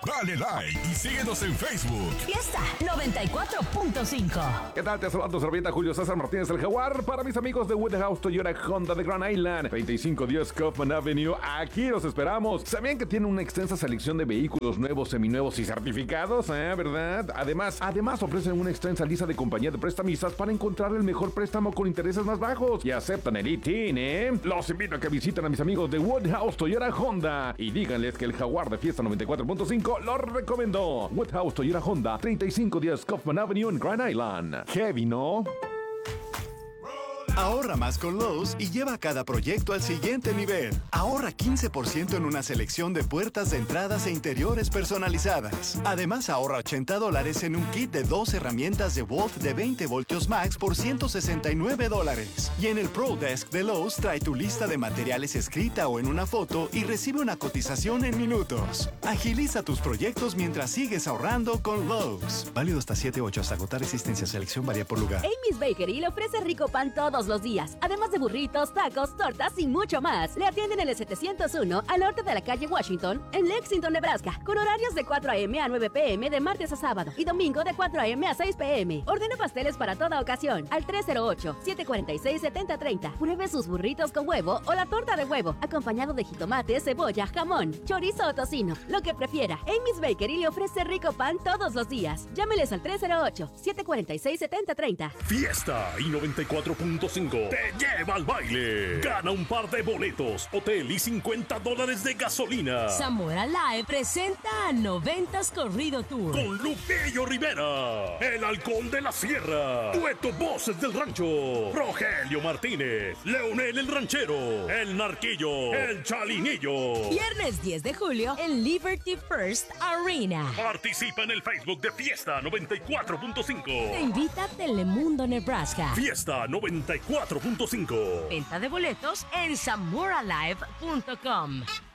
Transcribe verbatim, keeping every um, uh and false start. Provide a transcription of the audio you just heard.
Dale like y síguenos en Facebook. Fiesta noventa y cuatro punto cinco. ¿Qué tal? Te saludo, servienta Julio César Martínez, el Jaguar. Para mis amigos de Woodhouse Toyota Honda de Grand Island, treinta y cinco diez Kaufman Avenue. Aquí los esperamos. ¿Sabían que tiene una extensa selección de vehículos nuevos, seminuevos y certificados? ¿Eh? ¿Verdad? Además, además ofrecen una extensa lista de compañías de prestamistas para encontrar el mejor préstamo con intereses más bajos. Y aceptan el I T I N, ¿eh? Los invito a que visiten a mis amigos de Woodhouse Toyota Honda y díganles que el Jaguar de Fiesta noventa y cuatro punto cinco lo recomendó. Woodhouse Toyota Honda, treinta y cinco diez Kaufman Avenue en Grand Island. Heavy, ¿no? Ahorra más con Lowe's y lleva cada proyecto al siguiente nivel. Ahorra quince por ciento en una selección de puertas de entradas e interiores personalizadas. Además, ahorra ochenta dólares en un kit de dos herramientas de Wolf de veinte voltios max por ciento sesenta y nueve dólares. Y en el Pro Desk de Lowe's trae tu lista de materiales escrita o en una foto y recibe una cotización en minutos. Agiliza tus proyectos mientras sigues ahorrando con Lowe's. Válido hasta siete ocho hasta agotar existencia. Selección varía por lugar. Amy's Bakery le ofrece rico pan todos los días, además de burritos, tacos, tortas y mucho más. Le atienden en el setecientos uno al norte de la calle Washington, en Lexington, Nebraska, con horarios de cuatro a eme a nueve pe eme de martes a sábado y domingo de cuatro a eme a seis pe eme. Ordena pasteles para toda ocasión al tres cero ocho, siete cuatro seis, siete cero tres cero. Pruebe sus burritos con huevo o la torta de huevo, acompañado de jitomate, cebolla, jamón, chorizo o tocino, lo que prefiera. Amy's Bakery le ofrece rico pan todos los días. Llámeles al tres cero ocho, siete cuatro seis, siete cero tres cero. Fiesta y noventa y cuatro punto cinco te lleva al baile. Gana un par de boletos, hotel y cincuenta dólares de gasolina. Zamora Live presenta a Noventas Corrido Tour con Lupillo Rivera, el Halcón de la Sierra, Dueto Voces del Rancho, Rogelio Martínez, Leonel el Ranchero, el Narquillo, el Chalinillo. Viernes diez de julio en Liberty First Arena. Participa en el Facebook de Fiesta noventa y cuatro punto cinco. Te invita Telemundo Nebraska. Fiesta noventa y cuatro punto cinco. Venta de boletos en zamora live punto com.